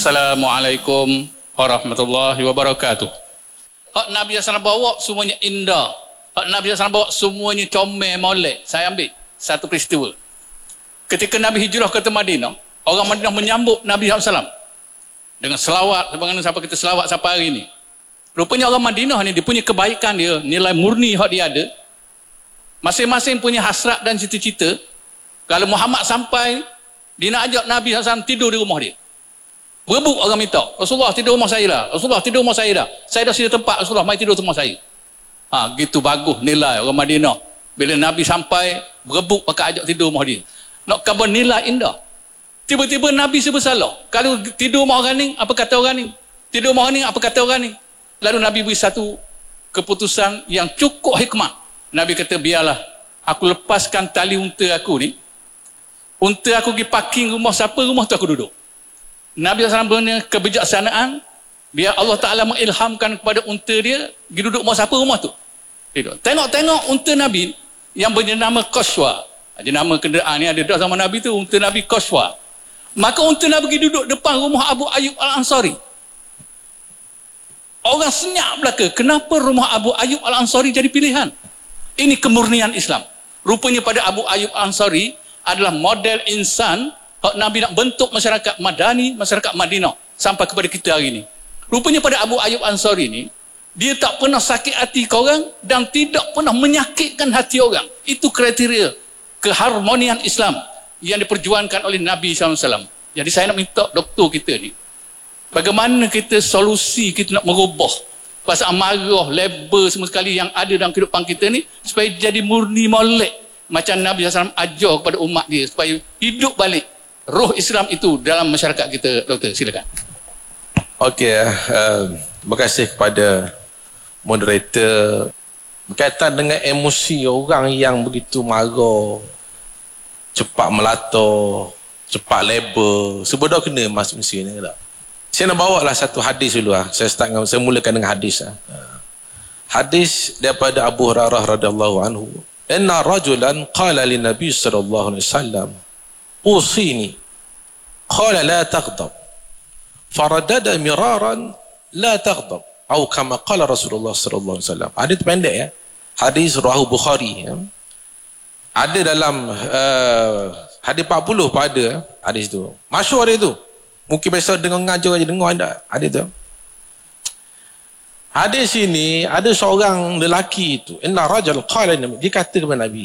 Assalamualaikum warahmatullahi wabarakatuh. Hak Nabi SAW bawa semuanya indah. Hak Nabi SAW bawa semuanya comel molek. Saya ambil satu peristiwa. Ketika Nabi hijrah ke Madinah, orang Madinah menyambut Nabi SAW dengan selawat, sebagaimana sampai kita selawat sampai hari ini. Rupanya orang Madinah ni dia punya kebaikan dia, nilai murni hak dia ada. Masing-masing punya hasrat dan cita-cita. Kalau Muhammad sampai, dia nak ajak Nabi SAW tidur di rumah dia. Berebut orang minta, Rasulullah tidur rumah saya dah, Rasulullah tidur rumah saya dah, saya dah sedia tempat, Rasulullah mari tidur rumah saya. Gitu bagus nilai orang Madinah. Bila Nabi sampai, berebut pakai ajak tidur rumah dia. Nak khabar nilai indah. Tiba-tiba Nabi bersalah. Kalau tidur rumah orang ni, apa kata orang ni? Tidur rumah orang ni, apa kata orang ni? Lalu Nabi beri satu keputusan yang cukup hikmah. Nabi kata, biarlah aku lepaskan tali unta aku ni. Unta aku pergi parking rumah siapa, rumah tu aku duduk. Nabi SAW punya kebijaksanaan, biar Allah Ta'ala mengilhamkan kepada unta dia, pergi duduk rumah siapa, rumah tu. Tengok-tengok unta Nabi yang bernama Qaswa. Ada nama kenderaan ni, ada dah zaman Nabi tu, unta Nabi Qaswa. Maka unta Nabi pergi duduk depan rumah Abu Ayyub Al-Ansari. Orang senyap belaka, kenapa rumah Abu Ayyub Al-Ansari jadi pilihan? Ini kemurnian Islam. Rupanya pada Abu Ayyub Al-Ansari adalah model insan hak Nabi nak bentuk masyarakat Madani, masyarakat Madinah sampai kepada kita hari ini. Rupanya pada Abu Ayyub Ansari ni, dia tak pernah sakit hati ke orang dan tidak pernah menyakitkan hati orang. Itu kriteria keharmonian Islam yang diperjuangkan oleh Nabi SAW. Jadi saya nak minta doktor kita ni, bagaimana kita solusi kita nak merubah perasaan marah, label semua sekali yang ada dalam kehidupan kita ni supaya jadi murni molek macam Nabi SAW ajar kepada umat dia supaya hidup balik roh Islam itu dalam masyarakat kita. Doktor, silakan. Okey, terima kasih kepada moderator. Berkaitan dengan emosi orang yang begitu marah, cepat melata, cepat label, sebenarnya kena masuk mesin ni tak? Saya nak bawa lah satu hadis dulu lah. Saya mulakan dengan hadis lah. Hadis daripada Abu Hurairah radhiyallahu anhu. Inna rajulan qala li Nabi sallallahu alaihi wasallam usini qala la taghdab faradada miraran la taghdab atau kama qala Rasulullah sallallahu alaihi wasallam. Hadis pendek ya. Hadis riwayat Bukhari ya. Ada dalam hadis 40 pada hadis tu. Masyhur hadis tu. Mungkin biasa dengar ngajar aja dengar anda. Hadis tu. Hadis ini ada seorang lelaki itu. Inna rajul qala, dia kata kepada Nabi,